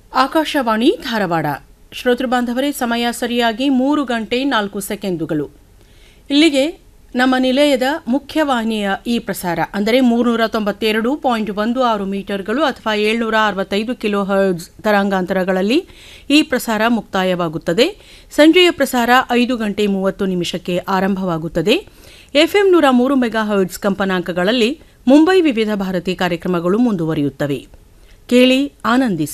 ಆಕಾಶವಾಣಿ ಧಾರವಾಡ. ಶ್ರೋತೃ ಬಾಂಧವರೇ, ಸಮಯ ಸರಿಯಾಗಿ 3:04. ಇಲ್ಲಿಗೆ ನಮ್ಮ ನಿಲಯದ ಮುಖ್ಯವಾಹಿನಿಯ ಈ ಪ್ರಸಾರ ಅಂದರೆ 392.16 ಮೀಟರ್ಗಳು ಅಥವಾ 765 ಕಿಲೋ ಹರ್ಟ್ಜ್ ತರಂಗಾಂತರಗಳಲ್ಲಿ ಈ ಪ್ರಸಾರ ಮುಕ್ತಾಯವಾಗುತ್ತದೆ. ಸಂಜೆಯ ಪ್ರಸಾರ 5:30 ಆರಂಭವಾಗುತ್ತದೆ. ಎಫ್ಎಂ 103 ಮೆಗಾ ಹರ್ಟ್ಜ್ ಕಂಪನಾಂಕಗಳಲ್ಲಿ ಮುಂಬೈ ವಿವಿಧ ಭಾರತಿ ಕಾರ್ಯಕ್ರಮಗಳು ಮುಂದುವರಿಯುತ್ತವೆ. ಕೇಳಿ, ಆನಂದಿಸಿ.